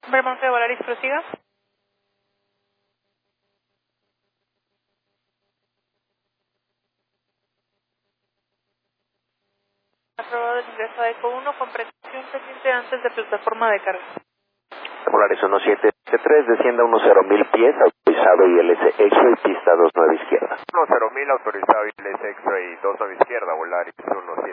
Vermont de Volaris, prosiga. Aprobado el ingreso a ECO 1 con precaución pendiente antes de plataforma de carga. Volaris 1773, descienda 10.000 pies, autorizado ILS X-Ray, pista 29 izquierda. 10.000, autorizado ILS X-Ray 29 izquierda, Volaris 10.